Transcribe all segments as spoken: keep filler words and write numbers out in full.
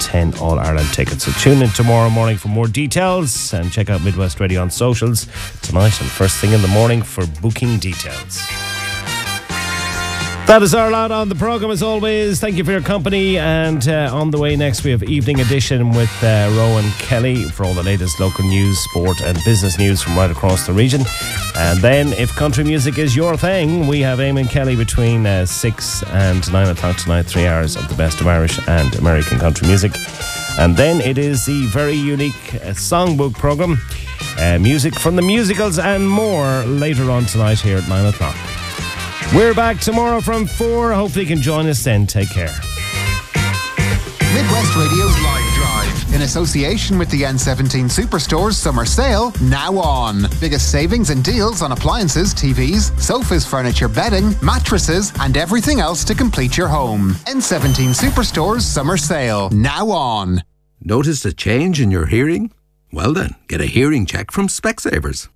ten All-Ireland tickets. So tune in tomorrow morning for more details and check out Midwest Radio on socials tonight and first thing in the morning for booking details. That is our lot on the programme as always. Thank you for your company, and uh, on the way next we have Evening Edition with uh, Rowan Kelly for all the latest local news, sport and business news from right across the region. And then if country music is your thing, we have Eamon Kelly between uh, six and nine o'clock tonight, three hours of the best of Irish and American country music. And then it is the very unique uh, songbook programme, uh, music from the musicals and more later on tonight here at nine o'clock. We're back tomorrow from four. Hopefully you can join us then. Take care. Midwest Radio's Live Drive, in association with the N seventeen Superstores Summer Sale, now on. Biggest savings and deals on appliances, T Vs, sofas, furniture, bedding, mattresses, and everything else to complete your home. N seventeen Superstores Summer Sale, now on. Noticed a change in your hearing? Well then, get a hearing check from Specsavers.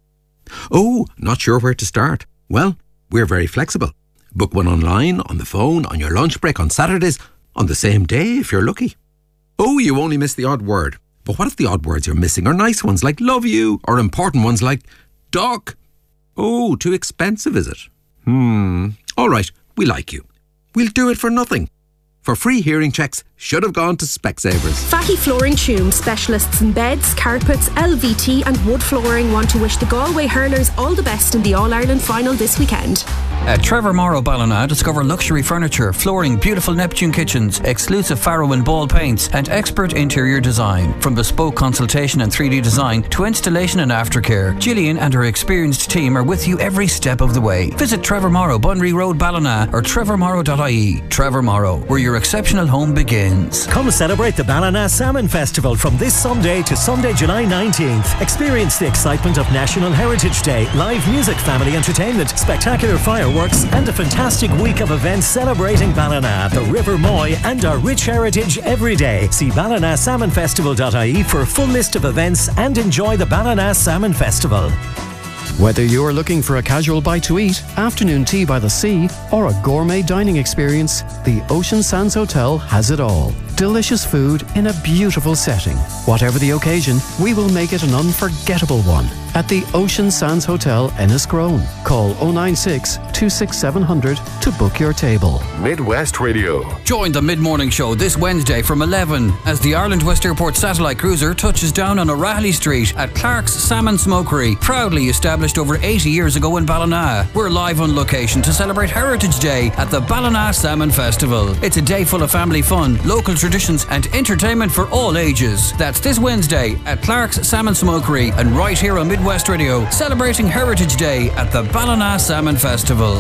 Oh, not sure where to start? Well, we're very flexible. Book one online, on the phone, on your lunch break, on Saturdays, on the same day if you're lucky. Oh, you only miss the odd word. But what if the odd words you're missing are nice ones like love you, or important ones like duck? Oh, too expensive, is it? Hmm. All right, we like you. We'll do it for nothing. For free hearing checks, should have gone to Specsavers. Fatty Flooring Tume, specialists in beds, carpets, L V T and wood flooring, want to wish the Galway hurlers all the best in the All-Ireland final this weekend. At Trevor Morrow Ballina, discover luxury furniture, flooring, beautiful Neptune kitchens, exclusive Farrow and Ball paints and expert interior design. From bespoke consultation and three D design to installation and aftercare, Gillian and her experienced team are with you every step of the way. Visit Trevor Morrow, Bunry Road, Ballina or trevor morrow dot I E. Trevor Morrow, where your exceptional home begins. Come celebrate the Ballina Salmon Festival from this Sunday to Sunday, July nineteenth. Experience the excitement of National Heritage Day, live music, family entertainment, spectacular fireworks and a fantastic week of events celebrating Ballina, the River Moy and our rich heritage every day. See ballina salmon festival dot I E for a full list of events and enjoy the Ballina Salmon Festival. Whether you're looking for a casual bite to eat, afternoon tea by the sea, or a gourmet dining experience, the Ocean Sands Hotel has it all. Delicious food in a beautiful setting. Whatever the occasion, we will make it an unforgettable one. At the Ocean Sands Hotel, Enniscrone. Call oh nine six, two six seven hundred to book your table. Midwest Radio. Join the mid-morning show this Wednesday from eleven as the Ireland West Airport satellite cruiser touches down on O'Reilly Street at Clark's Salmon Smokery, proudly established over eighty years ago in Ballina. We're live on location to celebrate Heritage Day at the Ballina Salmon Festival. It's a day full of family fun, local traditions and entertainment for all ages. That's this Wednesday at Clark's Salmon Smokery and right here on Midwest Radio, celebrating Heritage Day at the Ballina Salmon Festival.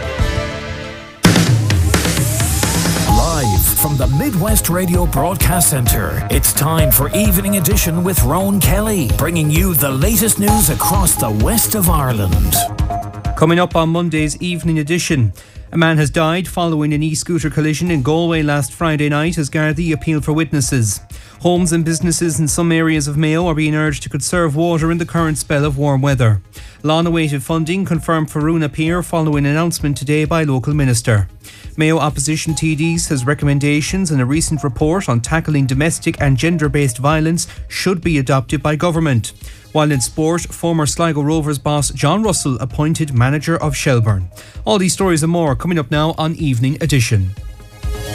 Live from the Midwest Radio Broadcast Centre, it's time for Evening Edition with Rowan Kelly, bringing you the latest news across the west of Ireland. Coming up on Monday's Evening Edition, a man has died following an e-scooter collision in Galway last Friday night as Gardaí appeal for witnesses. Homes and businesses in some areas of Mayo are being urged to conserve water in the current spell of warm weather. Long-awaited funding confirmed for Runa Pier following an announcement today by local minister. Mayo opposition T D says recommendations in a recent report on tackling domestic and gender-based violence should be adopted by government. While in sport, former Sligo Rovers boss John Russell appointed manager of Shelbourne. All these stories and more coming up now on Evening Edition.